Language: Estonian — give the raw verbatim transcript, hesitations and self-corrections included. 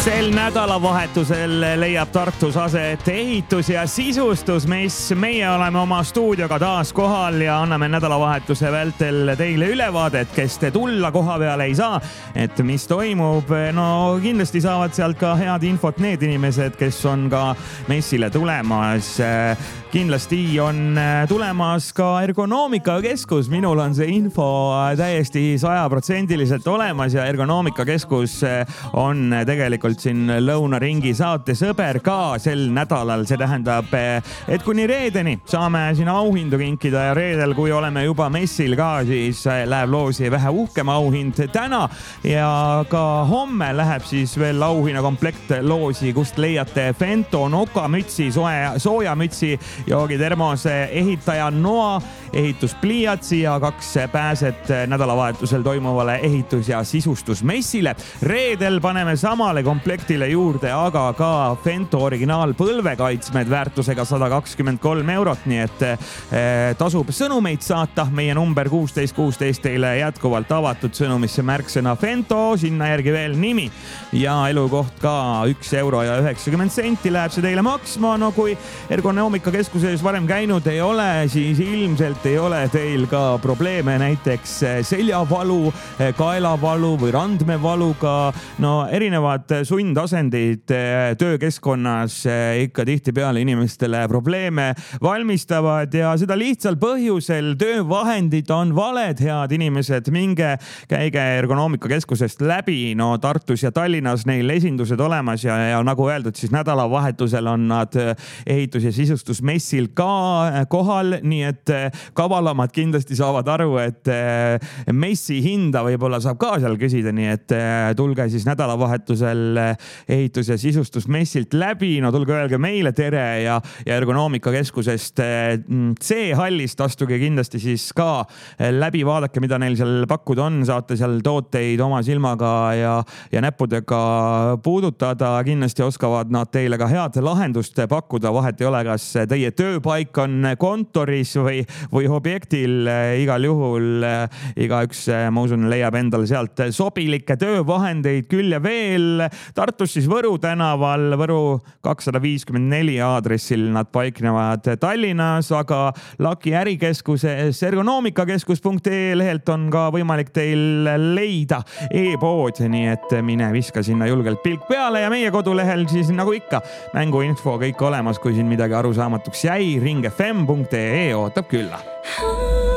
Sel nädalavahetusel leiab Tartus aset ehitus- ja sisustusmess. Meie oleme oma stuudioga taas kohal ja anname nädalavahetuse vältel teile ülevaadet, kes te tulla koha peale ei saa, et mis toimub. No kindlasti saavad sealt ka head infot need inimesed, kes on ka messile tulemas. Kindlasti on tulemas ka ergonoomikakeskus. Minul on see info täiesti sajaprotsendiliselt olemas ja ergonoomikakeskus on tegelikult siin Lõunaringi saate sõber ka sel nädalal. See tähendab, et kuni reedeni saame siin auhindu kinkida ja reedel, kui oleme juba messil ka, siis läheb loosi vähe uhkem auhind täna ja ka homme läheb siis veel auhinna komplekt loosi, kust leiate Fento nokamütsi, soojamütsi, joogitermose, ehitaja noa, ehituspliiatsi ja kaks pääset nädalavahetusel toimuvale ehitus- ja sisustusmessile. Reedel paneme samale komplektile juurde aga ka Fento originaal põlvekaitsmed väärtusega sada kakskümmend kolm eurot, nii et tasub sõnumeid saata. Meie number kuusteist kuusteist teile jätkuvalt avatud sõnumisse märksõna Fento, sinna järgi veel nimi ja elukoht ka üks euro ja üheksakümmend senti läheb see teile maksma. No kui ergonoomikakeskuses varem käinud ei ole, siis ilmselt ei ole teil ka probleeme näiteks seljavalu, kaelavalu või randmevaluga. No erinevad sundasendid töökeskkonnas ikka tihtipeale inimestele probleeme valmistavad ja seda lihtsal põhjusel. Töövahendid on valed, head inimesed. Minge, käige ergonoomikakeskusest läbi. No Tartus ja Tallinnas neil esindused olemas ja, ja nagu öeldud, siis nädalavahetusel on nad ehitus- ja sisustusmessil ka kohal, nii et kavalamad kindlasti saavad aru, et messi hinda võib-olla saab ka seal küsida, nii et tulge siis nädalavahetusel ehitus- ja sisustusmessilt läbi. No tulge öelge meile tere ja, ja ergonoomikakeskusest C-hallist astuge kindlasti siis ka läbi, vaadake, mida neil seal pakkuda on. Saate seal tooteid oma silmaga ja, ja näppudega puudutada. Kindlasti oskavad nad teile ka head lahendust pakkuda. Vahet ei ole, kas teie tööpaik on kontoris või, või objektil. Igal juhul igaüks, ma usun, leiab endale sealt sobilikke töövahendeid küll ja veel. Tartus siis Võru tänaval, Võru kakssada viiskümmend neli aadressil nad paiknevad Tallinnas, aga Laki ärikeskuses ergonoomikakeskus punkt ee lehelt on ka võimalik teil leida e-pood, nii et mine viska sinna julgelt pilk peale ja meie kodulehel siis nagu ikka mänguinfo kõik olemas, kui siin midagi arusaamatuks jäi. ring f m punkt ee ootab külla.